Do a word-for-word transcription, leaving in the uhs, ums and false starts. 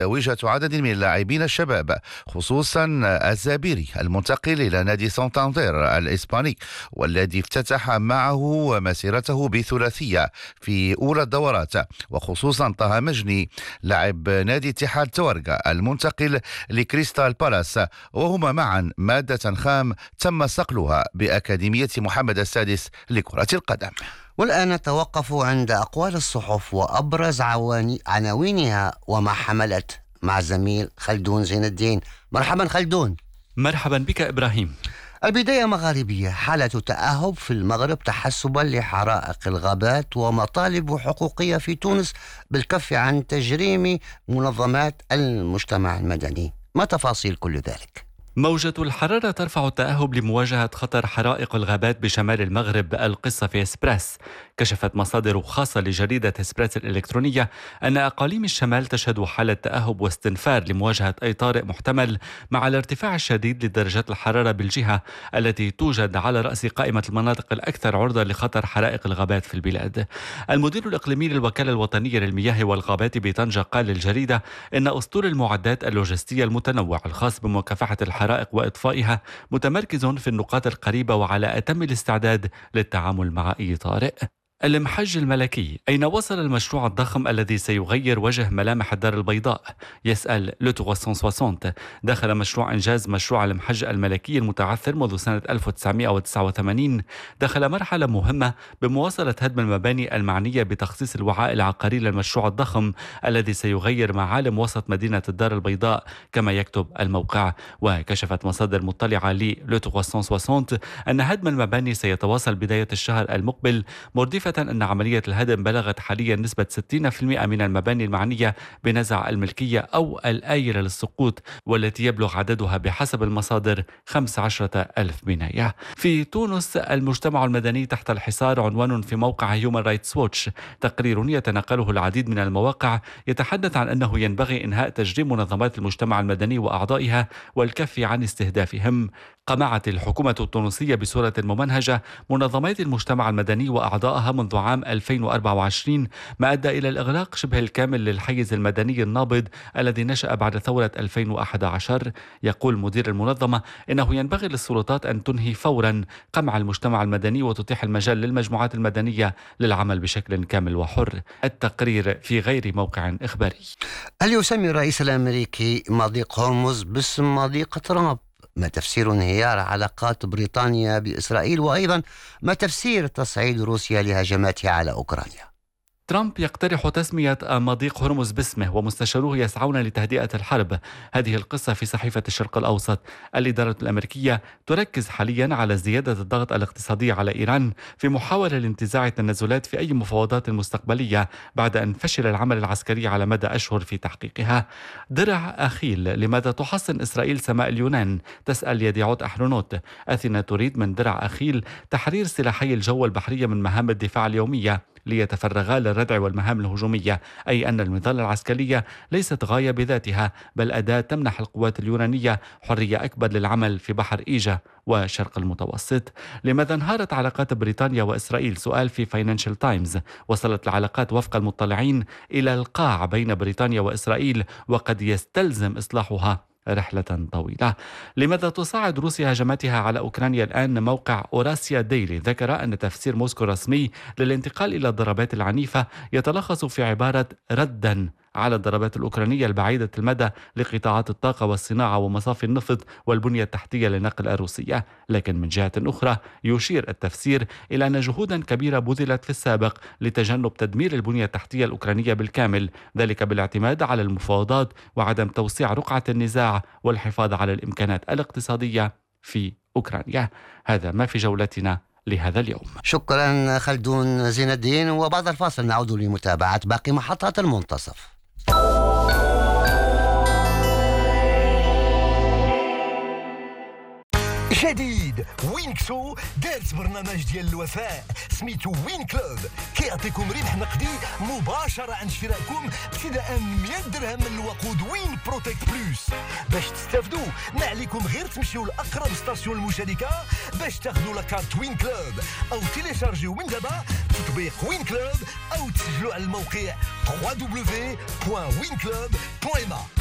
وجهة عدد من اللاعبين الشباب، خصوصا الزابيري المنتقل إلى نادي سانتاندير الإسباني، والذي افتتح معه مسيرته بثلاثية في أولى الدورات، وخصوصا طه مجني لاعب نادي اتحاد تورغا المنتقل لكريستال بالاس، وهما معا مادة خام تم صقلها بأكاديمية محمد السادس لكرة القدم. والآن نتوقف عند أقوال الصحف وأبرز عواني عناوينها وما حملت مع الزميل خلدون زين الدين. مرحبا خلدون. مرحبا بك إبراهيم. البداية مغاربية، حالة تأهب في المغرب تحسبا لحرائق الغابات ومطالب حقوقية في تونس بالكف عن تجريم منظمات المجتمع المدني. ما تفاصيل كل ذلك؟ موجة الحرارة ترفع التأهب لمواجهة خطر حرائق الغابات بشمال المغرب. القصة في إسبريس. كشفت مصادر خاصة لجريدة إسبريس الإلكترونية أن أقاليم الشمال تشهد حالة تأهب واستنفار لمواجهة أي طارئ محتمل، مع الارتفاع الشديد لدرجات الحرارة بالجهة التي توجد على رأس قائمة المناطق الأكثر عرضة لخطر حرائق الغابات في البلاد. المدير الإقليمي للوكالة الوطنية للمياه والغابات بطنجة قال للجريدة إن أسطول المعدات اللوجستية المتنوع الخاص بمكافحة الحرائق وإطفائها متمركز في النقاط القريبة وعلى أتم الاستعداد للتعامل مع أي طارئ. المحج الملكي. أين وصل المشروع الضخم الذي سيغير وجه ملامح الدار البيضاء؟ يسأل لو ثلاثمئة وستين. دخل مشروع إنجاز مشروع المحج الملكي المتعثر منذ سنة ألف وتسعمئة وتسعة وثمانين دخل مرحلة مهمة بمواصلة هدم المباني المعنية بتخصيص الوعاء العقاري للمشروع الضخم الذي سيغير معالم وسط مدينة الدار البيضاء كما يكتب الموقع. وكشفت مصادر مطلعة للو ثلاثمئة وستين أن هدم المباني سيتواصل بداية الشهر المقبل، مردفة أن عملية الهدم بلغت حاليا نسبة ستين بالمئة من المباني المعنية بنزع الملكية أو الآيلة للسقوط، والتي يبلغ عددها بحسب المصادر خمسة عشر ألف بناية. في تونس المجتمع المدني تحت الحصار عنوان في موقع هيومان رايتس ووتش. تقرير يتناقله العديد من المواقع يتحدث عن أنه ينبغي إنهاء تجريم منظمات المجتمع المدني وأعضائها والكف عن استهدافهم. قمعت الحكومة التونسية بصورة ممنهجة منظمات المجتمع المدني وأعضائها منذ عام ألفين وأربعة وعشرين، ما أدى إلى الإغلاق شبه الكامل للحيز المدني النابض الذي نشأ بعد ثورة ألفين وأحد عشر. يقول مدير المنظمة إنه ينبغي للسلطات أن تنهي فورا قمع المجتمع المدني وتتيح المجال للمجموعات المدنية للعمل بشكل كامل وحر. التقرير في غير موقع إخباري. هل يسمي الرئيس الأمريكي مضيق هرمز باسم مضيق ترامب؟ ما تفسير انهيار علاقات بريطانيا بإسرائيل؟ وأيضا ما تفسير تصعيد روسيا لهجماتها على أوكرانيا؟ ترامب يقترح تسمية مضيق هرمز باسمه ومستشاروه يسعون لتهدئة الحرب. هذه القصة في صحيفة الشرق الأوسط. الإدارة الأمريكية تركز حاليا على زيادة الضغط الاقتصادي على إيران في محاولة لانتزاع التنازلات في أي مفاوضات مستقبلية بعد أن فشل العمل العسكري على مدى أشهر في تحقيقها. درع أخيل. لماذا تحصن إسرائيل سماء اليونان؟ تسأل يديعوت أحرونوت. أثينا تريد من درع أخيل تحرير سلاحي الجو والبحرية من مهام الدفاع اليومية ليتفرغا للردع والمهام الهجومية، أي أن المظلة العسكرية ليست غاية بذاتها بل أداة تمنح القوات اليونانية حرية أكبر للعمل في بحر إيجا وشرق المتوسط. لماذا انهارت علاقات بريطانيا وإسرائيل؟ سؤال في فاينانشال تايمز. وصلت العلاقات وفق المطلعين إلى القاع بين بريطانيا وإسرائيل وقد يستلزم إصلاحها رحلة طويلة. لماذا تصاعد روسيا هجماتها على أوكرانيا الآن؟ موقع أوراسيا ديلي ذكر أن تفسير موسكو الرسمي للانتقال إلى الضربات العنيفة يتلخص في عبارة ردا على الضربات الأوكرانية البعيدة المدى لقطاعات الطاقة والصناعة ومصافي النفط والبنية التحتية للنقل الروسية. لكن من جهة أخرى يشير التفسير إلى أن جهودا كبيرة بذلت في السابق لتجنب تدمير البنية التحتية الأوكرانية بالكامل، ذلك بالاعتماد على المفاوضات وعدم توسيع رقعة النزاع والحفاظ على الإمكانات الاقتصادية في أوكرانيا. هذا ما في جولتنا لهذا اليوم. شكرا خلدون زين الدين. وبعد الفاصل نعود لمتابعة باقي محطات المنتصف. جديد وينكسو دارت برنامج ديال الوفاء سميتو وين كلوب كيعطيكم ربح نقدي مباشرة عند شرائكم ابتداء من مية درهم من الوقود وين بروتكت بلوس. باش تستافدوا ما عليكم غير تمشيو لأقرب ستاسيون المشاركة باش تاخذوا لاكارت وين كلوب أو تيليشارجيو من دابا تطبيق وين كلوب أو تسجلوا على الموقع دبليو دبليو دبليو بوان وين كلوب بوان ام ا.